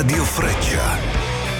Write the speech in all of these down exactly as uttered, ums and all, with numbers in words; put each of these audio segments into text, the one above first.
Radio Freccia.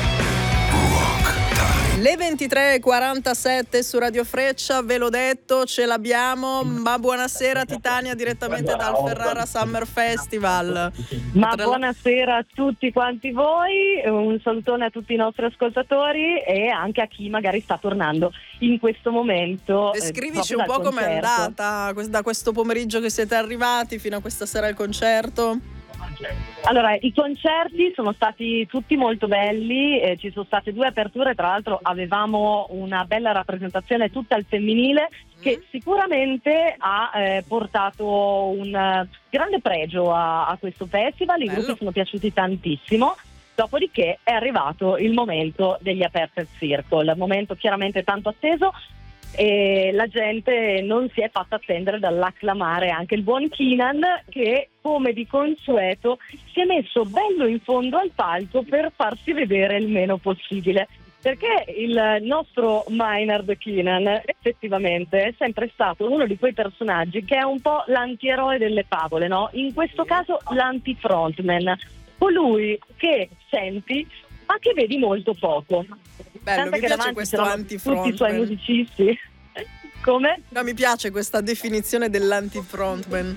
Le ventitré e quarantasette su Radio Freccia, ve l'ho detto, ce l'abbiamo, ma buonasera Titania direttamente dal Ferrara Summer Festival. Ma Potrà... buonasera a tutti quanti voi, un salutone a tutti i nostri ascoltatori e anche a chi magari sta tornando in questo momento. Descrivici eh, un po' dal com'è concerto. andata da questo pomeriggio che siete arrivati fino a questa sera al concerto. Allora, i concerti sono stati tutti molto belli, eh, ci sono state due aperture, tra l'altro avevamo una bella rappresentazione tutta al femminile che sicuramente ha eh, portato un eh, grande pregio a, a questo festival, i Bello. gruppi sono piaciuti tantissimo. Dopodiché è arrivato il momento degli Aperted Circle, il momento chiaramente tanto atteso, e la gente non si è fatta attendere dall'acclamare anche il buon Keenan, che come di consueto si è messo bello in fondo al palco per farsi vedere il meno possibile, perché il nostro Maynard Keenan effettivamente è sempre stato uno di quei personaggi che è un po' l'antieroe delle favole, no? In questo caso l'anti-frontman, colui che senti ma che vedi molto poco. Bello, Tant'è mi che piace davanti questo c'erano anti-frontman. tutti i suoi musicisti. Come? No, mi piace questa definizione dell'anti-frontman.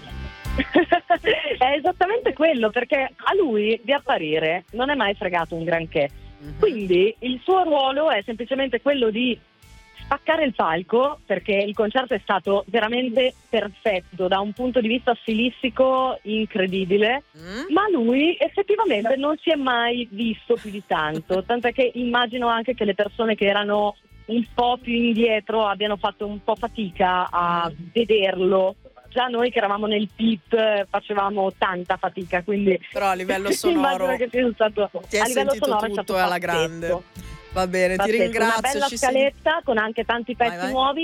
È esattamente quello, perché a lui di apparire non è mai fregato un granché. Mm-hmm. Quindi il suo ruolo è semplicemente quello di spaccare il palco, perché il concerto è stato veramente perfetto da un punto di vista stilistico incredibile, Mm. ma lui effettivamente non si è mai visto più di tanto, tant'è che immagino anche che le persone che erano un po' più indietro abbiano fatto un po' fatica a vederlo. Già noi che eravamo nel pit facevamo tanta fatica, quindi Però a livello sonoro immagino che sia stato, ti a hai livello sentito sonoro è tutto stato alla pazzesco. grande. Va bene, Pazzesco, ti ringrazio. una bella ci scaletta con anche tanti pezzi Vai, vai. nuovi.